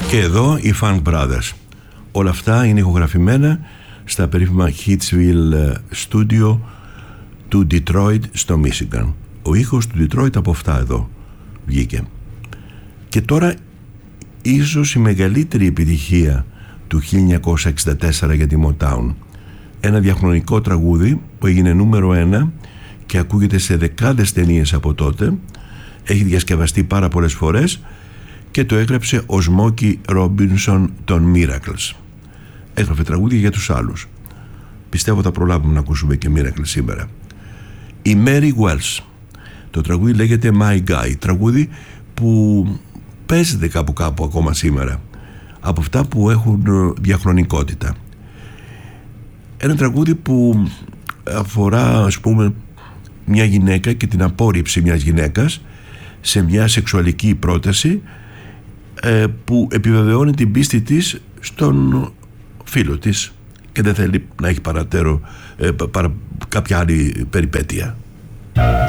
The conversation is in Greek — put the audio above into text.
Και εδώ οι Funk Brothers. Όλα αυτά είναι ηχογραφημένα στα περίφημα Hitsville Studio του Detroit στο Michigan. Ο ήχος του Detroit από αυτά εδώ βγήκε. Και τώρα ίσως η μεγαλύτερη επιτυχία του 1964 για τη Motown. Ένα διαχρονικό τραγούδι που έγινε νούμερο 1 και ακούγεται σε δεκάδες ταινίες από τότε. Έχει διασκευαστεί πάρα πολλές φορές και το έγραψε ο Smokey Robinson των Miracles. Έγραφε τραγούδια για τους άλλους. Πιστεύω θα προλάβουμε να ακούσουμε και Miracles σήμερα. Η Mary Wells. Το τραγούδι λέγεται My Guy. Τραγούδι που παίζεται κάπου ακόμα σήμερα. Από αυτά που έχουν διαχρονικότητα. Ένα τραγούδι που αφορά, ας πούμε, μια γυναίκα και την απόρριψη μιας γυναίκας σε μια σεξουαλική πρόταση που επιβεβαιώνει την πίστη της στον φίλο της και δεν θέλει να έχει κάποια άλλη περιπέτεια.